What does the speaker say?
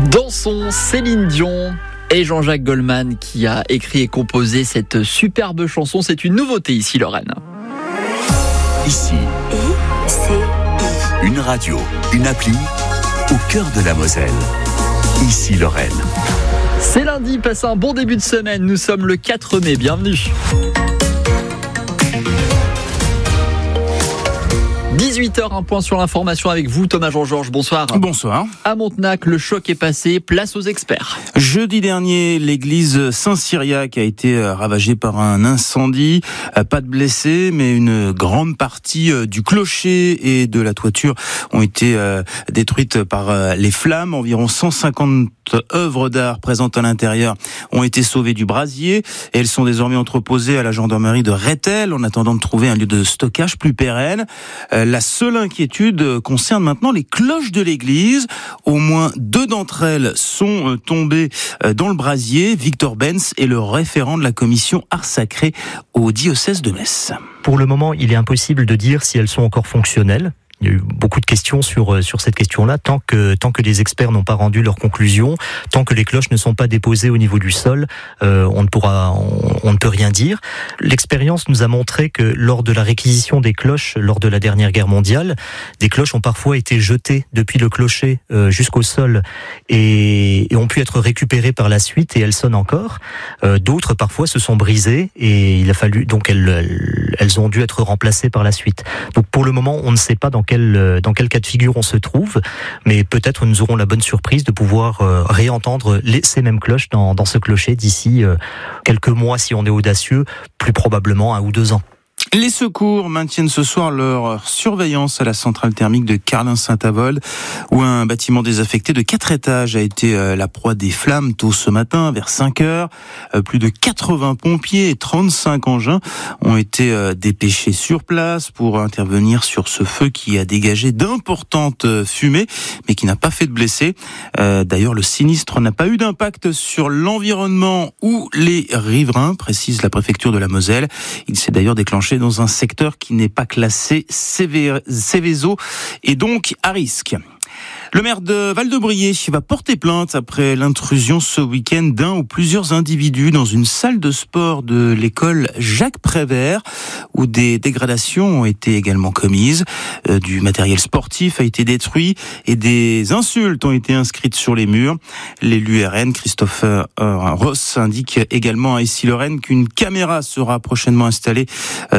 Dansons, Céline Dion et Jean-Jacques Goldman qui a écrit et composé cette superbe chanson. C'est une nouveauté ici, Lorraine. Ici, une radio, une appli au cœur de la Moselle. Ici, Lorraine. C'est lundi, passez un bon début de semaine. Nous sommes le 4 mai, bienvenue. 18h, un point sur l'information avec vous, Thomas Jean-Georges, bonsoir. Bonsoir. À Montenac, le choc est passé, place aux experts. Jeudi dernier, l'église Saint-Cyriaque a été ravagée par un incendie. Pas de blessés, mais une grande partie du clocher et de la toiture ont été détruites par les flammes. Environ 150 œuvres d'art présentes à l'intérieur ont été sauvées du brasier et elles sont désormais entreposées à la gendarmerie de Rethel en attendant de trouver un lieu de stockage plus pérenne. La seule inquiétude concerne maintenant les cloches de l'église. Au moins 2 d'entre elles sont tombées dans le brasier. Victor Benz est le référent de la commission art sacré au diocèse de Metz. Pour le moment, il est impossible de dire si elles sont encore fonctionnelles. Il y a eu beaucoup de questions sur cette question-là. Tant que les experts n'ont pas rendu leurs conclusions, tant que les cloches ne sont pas déposées au niveau du sol, on ne peut rien dire. L'expérience nous a montré que lors de la réquisition des cloches, lors de la dernière guerre mondiale, des cloches ont parfois été jetées depuis le clocher jusqu'au sol et ont pu être récupérées par la suite et elles sonnent encore. D'autres parfois se sont brisées et il a fallu donc elles ont dû être remplacées par la suite. Donc pour le moment, on ne sait pas dans quel cas de figure on se trouve, mais peut-être nous aurons la bonne surprise de pouvoir réentendre ces mêmes cloches dans ce clocher d'ici quelques mois si on est audacieux, plus probablement 1 ou 2 ans. Les secours maintiennent ce soir leur surveillance à la centrale thermique de Carlin-Saint-Avold, où un bâtiment désaffecté de 4 étages a été la proie des flammes tôt ce matin, vers 5 heures. Plus de 80 pompiers et 35 engins ont été dépêchés sur place pour intervenir sur ce feu qui a dégagé d'importantes fumées, mais qui n'a pas fait de blessés. D'ailleurs, le sinistre n'a pas eu d'impact sur l'environnement ou les riverains, précise la préfecture de la Moselle. Il s'est d'ailleurs déclenché dans un secteur qui n'est pas classé Céveso et donc à risque. Le maire de Val-de-Briey va porter plainte après l'intrusion ce week-end d'un ou plusieurs individus dans une salle de sport de l'école Jacques Prévert où des dégradations ont été également commises. Du matériel sportif a été détruit et des insultes ont été inscrites sur les murs. L'élu RN, Christophe Ross, indique également à Issy-Lorraine qu'une caméra sera prochainement installée